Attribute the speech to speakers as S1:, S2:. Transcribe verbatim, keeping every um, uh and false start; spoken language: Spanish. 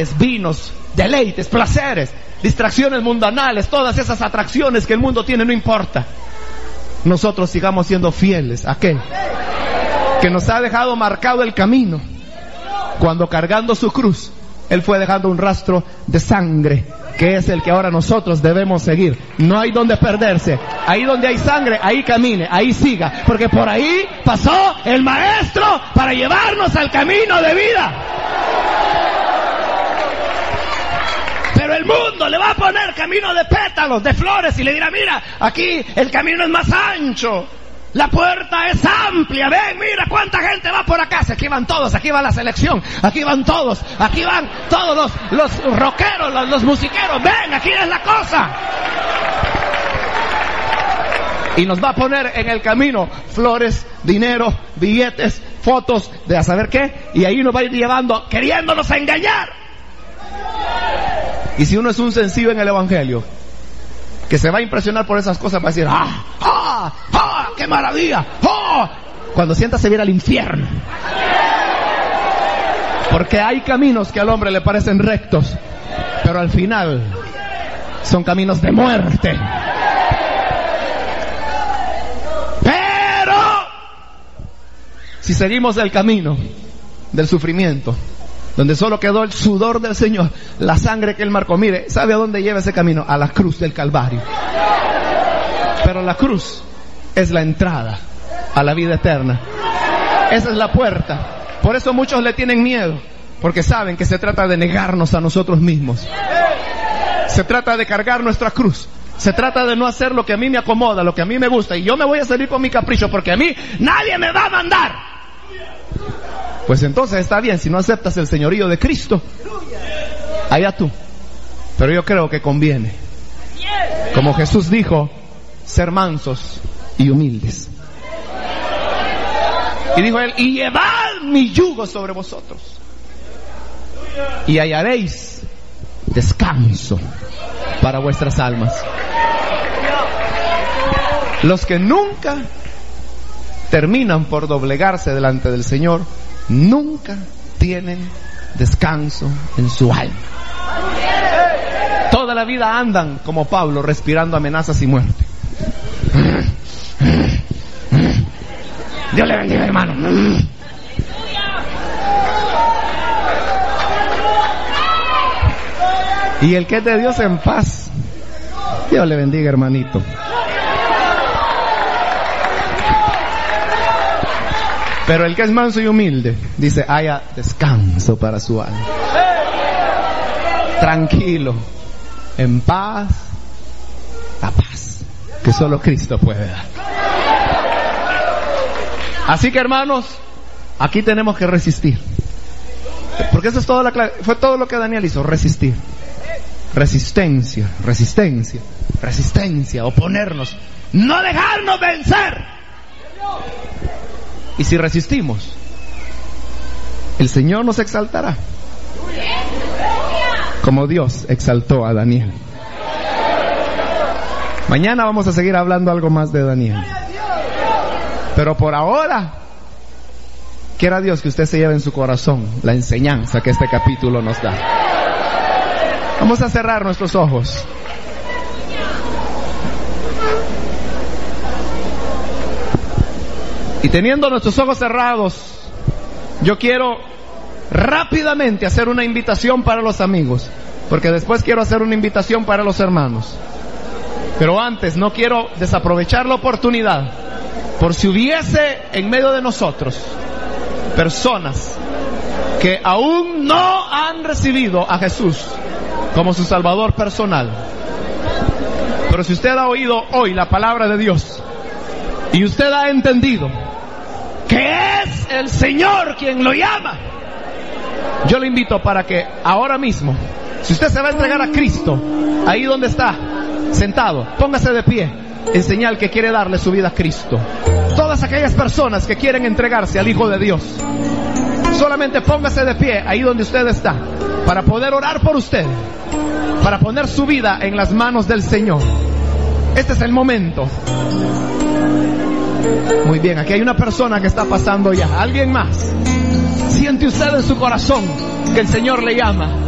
S1: vinos, deleites, placeres, distracciones mundanales, todas esas atracciones que el mundo tiene, no importa. Nosotros sigamos siendo fieles a aquel que nos ha dejado marcado el camino, cuando cargando su cruz Él fue dejando un rastro de sangre, que es el que ahora nosotros debemos seguir. No hay donde perderse. Ahí donde hay sangre, ahí camine, ahí siga, porque por ahí pasó el Maestro para llevarnos al camino de vida. Pero el mundo le va a poner camino de pétalos, de flores, y le dirá: mira, aquí el camino es más ancho, la puerta es amplia, ven, mira cuánta gente va por acá. Aquí van todos, aquí va la selección, aquí van todos, aquí van todos los, los rockeros, los, los musiqueros, ven, aquí es la cosa. Y nos va a poner en el camino flores, dinero, billetes, fotos de a saber qué, y ahí nos va a ir llevando, queriéndonos engañar. Y si uno es un sencillo en el evangelio, que se va a impresionar por esas cosas, va a decir: ¡ah! ¡ah! ¡ah! ¡qué maravilla! ¡oh! Cuando sienta se viene al infierno. Porque hay caminos que al hombre le parecen rectos, pero al final son caminos de muerte. Pero si seguimos el camino del sufrimiento, donde solo quedó el sudor del Señor, la sangre que Él marcó, mire, ¿sabe a dónde lleva ese camino? A la cruz del Calvario. Pero la cruz es la entrada a la vida eterna. Esa es la puerta. Por eso muchos le tienen miedo, porque saben que se trata de negarnos a nosotros mismos. Se trata de cargar nuestra cruz. Se trata de no hacer lo que a mí me acomoda, lo que a mí me gusta, y yo me voy a salir con mi capricho, porque a mí nadie me va a mandar. Pues entonces está bien, si no aceptas el señorío de Cristo, allá tú. Pero yo creo que conviene, como Jesús dijo, ser mansos y humildes. Y dijo Él: y llevad mi yugo sobre vosotros, y hallaréis descanso para vuestras almas. Los que nunca terminan por doblegarse delante del Señor, nunca tienen descanso en su alma. Toda la vida andan como Pablo, respirando amenazas y muerte. Dios le bendiga, hermano. Y el que es de Dios en paz, Dios le bendiga, hermanito. Pero el que es manso y humilde, dice: haya descanso para su alma. Tranquilo, en paz, la paz que solo Cristo puede dar. Así que, hermanos, aquí tenemos que resistir, porque eso es todo la clave. Fue todo lo que Daniel hizo: resistir. Resistencia, resistencia, resistencia, oponernos, no dejarnos vencer. Y si resistimos, el Señor nos exaltará, como Dios exaltó a Daniel. Mañana vamos a seguir hablando algo más de Daniel, pero por ahora, quiera Dios que usted se lleve en su corazón la enseñanza que este capítulo nos da. Vamos a cerrar nuestros ojos. Y teniendo nuestros ojos cerrados, yo quiero rápidamente hacer una invitación para los amigos, porque después quiero hacer una invitación para los hermanos. Pero antes no quiero desaprovechar la oportunidad, por si hubiese en medio de nosotros personas que aún no han recibido a Jesús como su Salvador personal. Pero si usted ha oído hoy la palabra de Dios y usted ha entendido que es el Señor quien lo llama, yo le invito para que ahora mismo, si usted se va a entregar a Cristo, ahí donde está sentado, póngase de pie en señal que quiere darle su vida a Cristo. Todas aquellas personas que quieren entregarse al Hijo de Dios, solamente póngase de pie ahí donde usted está, para poder orar por usted, para poner su vida en las manos del Señor. Este es el momento. Muy bien, aquí hay una persona que está pasando ya. ¿Alguien más? ¿Siente usted en su corazón que el Señor le llama?